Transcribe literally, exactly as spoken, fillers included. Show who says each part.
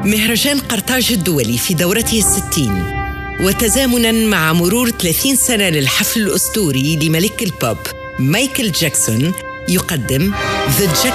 Speaker 1: مهرجان قرطاج الدولي في دورته الستين، وتزامناً مع مرور ثلاثين سنة للحفل الأسطوري لملك البوب مايكل جاكسون، يقدم The